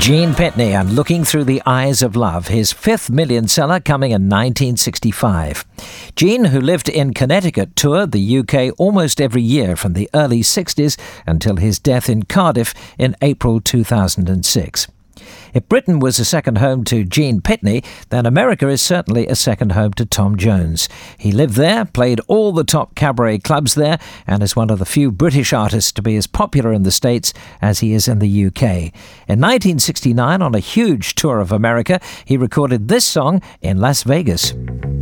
Gene Pitney and Looking Through the Eyes of Love, his fifth million seller coming in 1965. Gene, who lived in Connecticut, toured the UK almost every year from the early 60s until his death in Cardiff in April 2006. If Britain was a second home to Gene Pitney, then America is certainly a second home to Tom Jones. He lived there, played all the top cabaret clubs there, and is one of the few British artists to be as popular in the States as he is in the UK. In 1969, on a huge tour of America, he recorded this song in Las Vegas.